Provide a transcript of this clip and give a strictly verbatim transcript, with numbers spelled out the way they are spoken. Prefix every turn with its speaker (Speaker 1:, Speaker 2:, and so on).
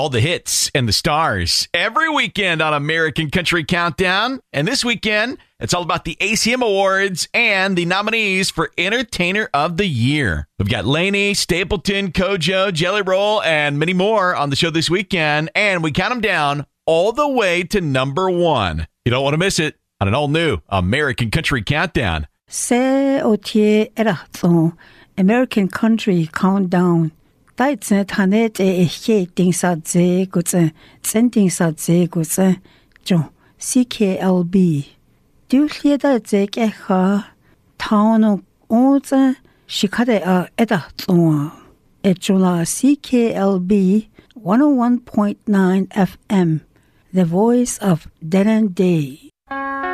Speaker 1: all the hits and the stars every weekend on American Country Countdown. And this weekend, it's all about the A C M Awards and the nominees for Entertainer of the Year. We've got Lainey, Stapleton, Kojo, Jelly Roll, and many more on the show this weekend. And we count them down all the way to number one. You don't want to miss it on an all-new American Country Countdown.
Speaker 2: Se o tie era so American Country Countdown. Dai tse thane te he ting sa ze gu tse tsen ting sa ze gu tse jo C K L B. Du hlie da ze ke ha tawn o tse shikade a eta so. E jola C K L B one oh one point nine F M. The voice of Denan Day.